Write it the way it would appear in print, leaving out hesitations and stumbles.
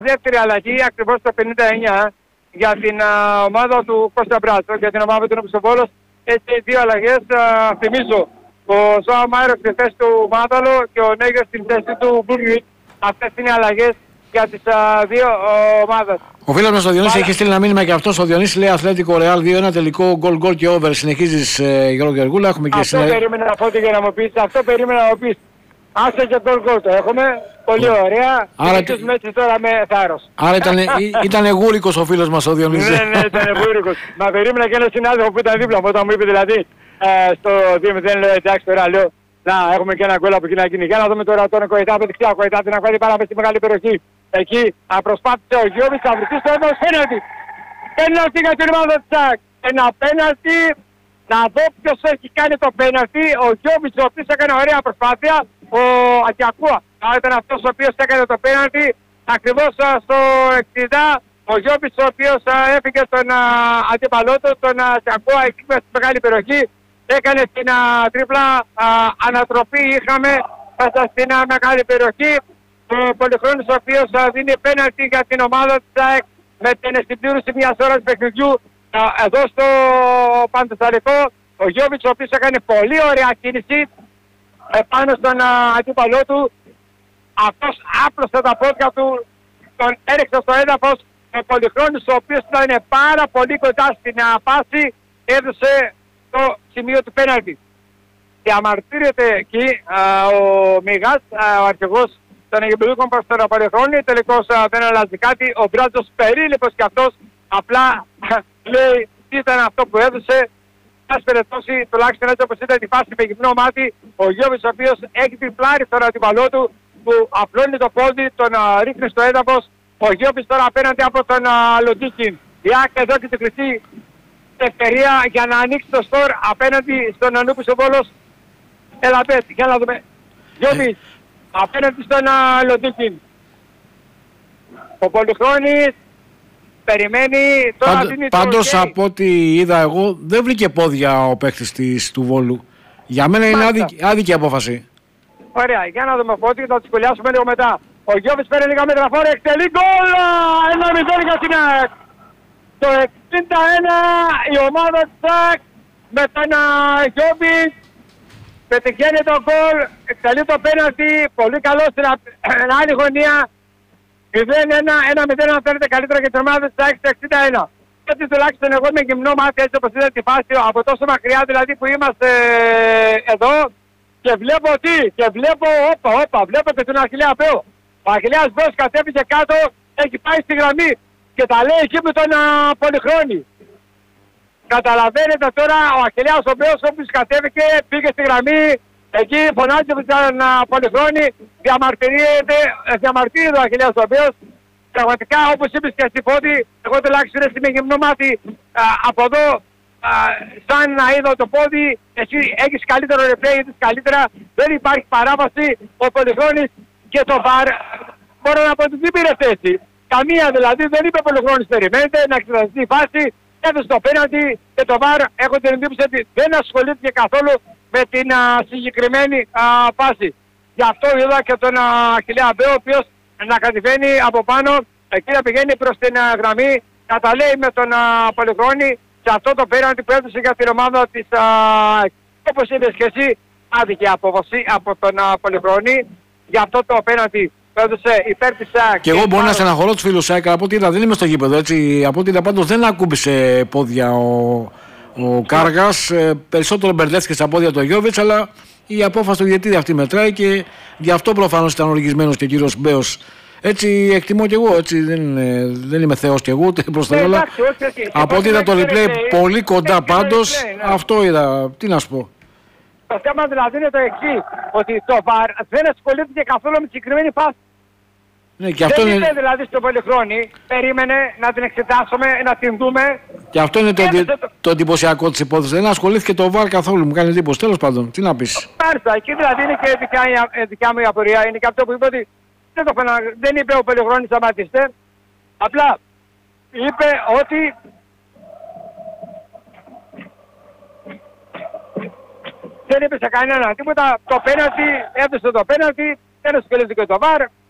Δεύτερη αλλαγή ακριβώς το 59 για την ομάδα του Κώστα Μπράτσο, για την ομάδα του Νοπισοβόλος. Έτσι δύο αλλαγές. Θυμίζω, ο Ζωά Μάιρο στη θέση του Μάδαλο και ο Νέγιος στην θέση του Μπούργιτ. Αυτές είναι οι αλλαγές για τις δύο ομάδες. Ο φίλος μας ο Διονύσης έχει στείλει ένα μήνυμα και αυτός. Ο Διονύσης λέει Αθλέτικο Ρεάλ 2-1 τελικό γκολ και over. Συνεχίζεις Γιώργο Γεργούλα. Έχουμε και αυτό περίμενα να πω και για να μου πεις. Αυτό περίμενα να μου πεις. Άσε και γκολ το έχουμε. Πολύ ωραία. Άρα έτσι τώρα με θάρρος. Άρα ήταν γούρικος ο φίλος μας ο Διονύσης. Ναι, ήταν γούρικος. Μα περίμενα και ένα συνάδελφο που ήταν δίπλα μου όταν μου είπε δηλαδή στο 2-0 λέω εντάξει τώρα λέω να έχουμε και ένα γκολ από εκεί να γίνει. Για να δούμε τώρα τον Κοϊτά από δεξιά. Ο Κοϊτά την ακολουθεί πάρα στη μεγάλη περιοχή. Εκεί προσπάθησε ο Γιώβιτς να βρεθεί στο έδαφος. Πέναλτι για την ομάδα της ΑΕΚ. Ένα πέναλτι. Να δω ποιος έχει κάνει το πέναλτι. Ο Γιώβιτς ο οποίος έκανε ωραία προσπάθεια. Ο Ακιακούα ήταν αυτός ο οποίος έκανε το πέναλτι. Ακριβώς στο 60. Ο Γιώβιτς ο οποίος έφυγε τον αντίπαλό του, τον Ακιακούα εκεί στη μεγάλη περιοχή. Έκανε την τρίπλα ανατροπή. Είχαμε μέσα στην μεγάλη περιοχή. Ο Πολυχρόνης ο οποίος δίνει πέναλτι για την ομάδα της ΑΕΚ με την συμπλήρωση μιας ώρας παιχνιδιού εδώ στο Παντεσσαρικό. Ο Γιώβιτς ο οποίος έκανε πολύ ωραία κίνηση πάνω στον αντίπαλό του. Αυτός άπλωσε τα πόδια του, τον έριξε στο έδαφος. Ο Πολυχρόνης ο οποίος ήταν πάρα πολύ κοντά στην πάση έδωσε το σημείο του πέναλτι. Διαμαρτύρεται εκεί ο Μιγάς, ο αρχηγός των Αιγυπτικών προς τον Πολυχρόνη. Τελικώς δεν αλλάζει κάτι. Ο Μπράτσος περίληπος και αυτός απλά λέει τι ήταν αυτό που έδωσε. Ας περιπτώσει, τουλάχιστον έτσι όπως ήταν τη φάση με γυμνό μάτι, ο Γιώβιτς ο οποίος έχει την πλάρη στον αντιπαλό του που απλώνει το πόδι, τον ρίχνει στο έδαφος. Ο Γιώβιτς τώρα απέναντι από τον Λοντίκιν. Η ΑΕΚ εδώ και την χρυσή ευκαιρία για να ανοίξει το σκορ απέναντι στον Νοπισοβόλος. Έλα πες, για να δούμε. Γιώβιτς απέναντι στον Λοντίκιν. Ο Πολυχρόνης περιμένει τώρα. Πάντως από ό,τι είδα εγώ δεν βρήκε πόδια ο παίκτης του Βόλου. Για μένα είναι άδικη απόφαση. Ωραία, για να δούμε πότε θα τη σχολιάσουμε λίγο μετά. Ο Γιώβιτς παίρνει λίγα μέτρα φόρα, εκτελεί γκολ! 1-0 για την ΑΕΚ. Το 61 η ομάδα της ΑΕΚ με τον Γιώβιτς πετυχαίνει το γκολ, εκτελεί το πέναλτι, πολύ καλό στην άλλη γωνία. 0-1, 1-0 αν θέλετε καλύτερα για την ομάδα της ΑΕΚ 61. Έτσι τουλάχιστον εγώ με γυμνό μάτι έτσι όπως είδα τη φάση από τόσο μακριά δηλαδή που είμαστε εδώ και βλέπω τι, και βλέπω βλέπω και τον Αχιλλέα Μπέο. Ο Αχιλλέας Μπέος κατέβηκε κάτω, έχει πάει στη γραμμή και τα λέει εκεί με τον Πολυχρόνη. Καταλαβαίνετε τώρα ο Αχιλλέας ο Μπέος όπως κατέβηκε, πήγε στη γραμμή. Εκεί φωνάζει με τον Πολυχρόνη, διαμαρτύρεται ο Αχιλλέας ο οποίος πραγματικά όπως είπες και στην πόδι, εγώ τουλάχιστον είμαι γυμνό μάτι από εδώ, σαν να είδα το πόδι, εσύ έχεις καλύτερο ρεπλέι, είδες καλύτερα, δεν υπάρχει παράβαση, ο Πολυχρόνης και το VAR, μπορώ να πω ότι δεν πήρε θέση. Καμία δηλαδή, δεν είπε ο Πολυχρόνης περιμένετε να εξεταστεί η φάση, έδωσε το πέναντι και το VAR έχω την εντύπωση ότι δεν ασχολήθηκε καθόλου με την συγκεκριμένη φάση. Γι' αυτό είδα και τον Αχιλλέα Μπέο, ο οποίος να κατηβαίνει από πάνω, εκεί να πηγαίνει προς την γραμμή, καταλέει με τον Πολυχρόνη σε αυτό το πέναντι που έδωσε για την ομάδα της, όπως είπες και εσύ, άδικη απόφαση από τον Πολυχρόνη, για αυτό το πέναντι που έδωσε υπέρ της ΑΕΚ. Και εγώ μπορώ να στεναχωρώ τους φίλους ΑΕΚ, από ό,τι είδα δεν είμαι στο γήπεδο, έτσι, από ό,τι είδα πάντως δεν ακούμπησε πόδια ο Κάργας, περισσότερο μπερδεύτηκε στα πόδια του Γιώβιτς, αλλά η απόφαση του διαιτητή αυτή μετράει και γι' αυτό προφανώς ήταν οργισμένος και ο κύριος Μπέος. Έτσι εκτιμώ κι εγώ, έτσι δεν είμαι θεός κι εγώ, ούτε προς τα όλα. Από ό,τι είδα το replay πολύ κοντά πάντως, αυτό είδα, τι να σου πω. Το θέμα δηλαδή είναι το εξής, ότι το VAR δεν ασχολήθηκε καθόλου με τη συγκεκριμένη φάση. Ναι, και αυτό δεν είναι... είπε δηλαδή στον Πολυχρόνη, περίμενε να την εξετάσουμε, να την δούμε. Και αυτό είναι το εντυπωσιακό της υπόθεσης. Δεν ασχολήθηκε το VAR καθόλου, μου κάνει εντύπωση. Τέλος πάντων, τι να πεις. Μάλιστα, εκεί δηλαδή είναι και δικιά μου η απορία. Είναι και αυτό που είπε ότι δεν είπε ο Πολυχρόνης σταματήστε. Απλά είπε ότι δεν είπε σε κανένα τίποτα. Το πέναλτι, έδωσε το πέναλτι, δεν ασχολήθηκε το VAR.